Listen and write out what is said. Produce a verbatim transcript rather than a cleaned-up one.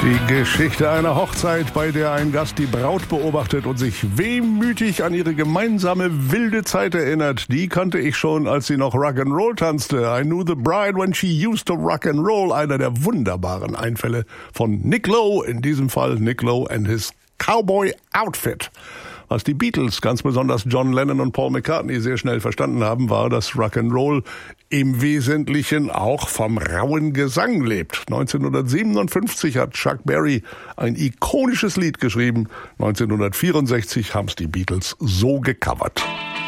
Die Geschichte einer Hochzeit, bei der ein Gast die Braut beobachtet und sich wehmütig an ihre gemeinsame wilde Zeit erinnert, die kannte ich schon, als sie noch Rock'n'Roll tanzte. I knew the bride when she used to rock'n'roll. Einer der wunderbaren Einfälle von Nick Lowe, in diesem Fall Nick Lowe and his Cowboy Outfit. Was die Beatles, ganz besonders John Lennon und Paul McCartney, sehr schnell verstanden haben, war, dass Rock'n'Roll im Wesentlichen auch vom rauen Gesang lebt. neunzehnhundertsiebenundfünfzig hat Chuck Berry ein ikonisches Lied geschrieben. neunzehnhundertvierundsechzig haben's die Beatles so gecovert.